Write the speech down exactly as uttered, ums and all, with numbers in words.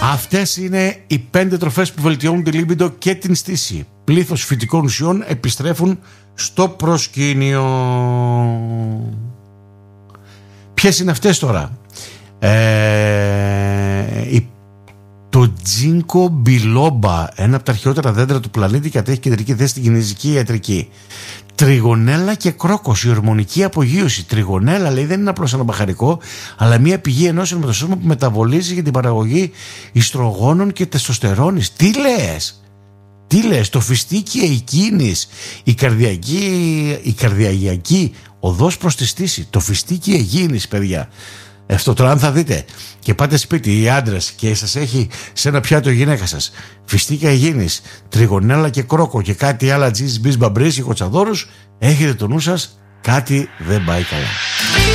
Αυτές είναι οι πέντε τροφές που βελτιώνουν τη λίμπιντο και την στήση. Πλήθος φυτικών ουσιών επιστρέφουν στο προσκήνιο. Ποιες είναι αυτές τώρα? Ε, η, το τζίνκο μπιλόμπα, ένα από τα αρχαιότερα δέντρα του πλανήτη, κατέχει κεντρική θέση στην κινέζικη ιατρική. Τριγωνέλα και κρόκος, η ορμονική απογείωση. Τριγωνέλα, λέει, δεν είναι απλώς ένα μπαχαρικό, αλλά μια πηγή ενώσεων με το σώμα που μεταβολίζει για την παραγωγή ιστρογόνων και τεστοστερόνης. Τι λες? Τι λες? Το φιστίκι εκείνης, η καρδιακή, η καρδιακή οδός προς τη στήση. Το φιστίκι εκείνης, παιδιά. Αυτό τώρα, αν θα δείτε και πάτε σπίτι οι άντρες και σας έχει σε ένα πιάτο η γυναίκα σας φιστίκια υγιεινής, τριγωνέλα και κρόκο και κάτι άλλα τζις μπις μπαμπρίσι και κοτσαδόρους, έχετε το νου σας, κάτι δεν πάει καλά.